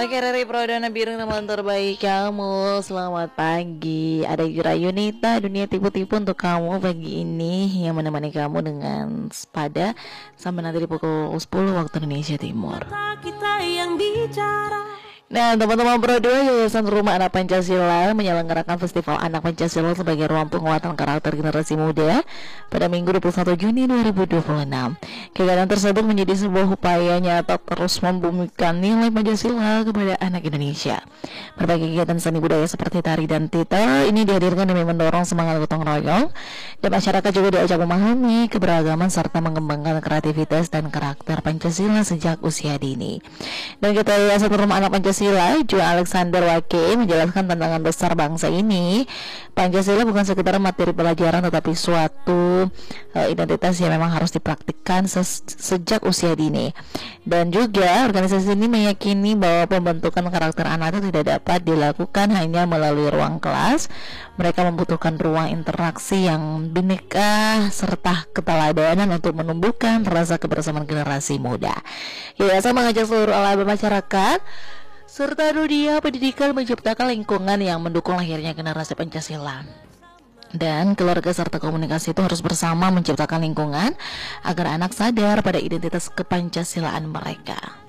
Oke, Riri Prodana Biru teman terbaik kamu. Selamat pagi. Ada Yura Yunita, dunia tipu-tipu untuk kamu pagi ini, yang menemani kamu dengan pada sampai nanti di pukul 10 waktu Indonesia Timur. Kita yang bicara. Nah, teman-teman berdua, Yayasan Rumah Anak Pancasila menyelenggarakan Festival Anak Pancasila sebagai ruang penguatan karakter generasi muda pada Minggu 21 Juni 2026. Kegiatan tersebut menjadi sebuah upaya nyata terus membumikan nilai Pancasila kepada anak Indonesia. Berbagai kegiatan seni budaya seperti tari dan teater ini dihadirkan demi mendorong semangat gotong royong, dan masyarakat juga diajak memahami keberagaman serta mengembangkan kreativitas dan karakter Pancasila sejak usia dini. Dan kita Yayasan Rumah Anak Pancasila Jo Alexander Wake menjelaskan tantangan besar bangsa ini. Pancasila bukan sekedar materi pelajaran, tetapi suatu identitas yang memang harus dipraktikkan sejak usia dini. Dan juga organisasi ini meyakini bahwa pembentukan karakter anak itu tidak dapat dilakukan hanya melalui ruang kelas. Mereka membutuhkan ruang interaksi yang bineka serta keteladanan untuk menumbuhkan rasa kebersamaan generasi muda. Yayasan mengajak seluruh elemen masyarakat serta dunia pendidikan menciptakan lingkungan yang mendukung lahirnya generasi Pancasila. Dan keluarga serta komunikasi itu harus bersama menciptakan lingkungan agar anak sadar pada identitas kepancasilaan mereka.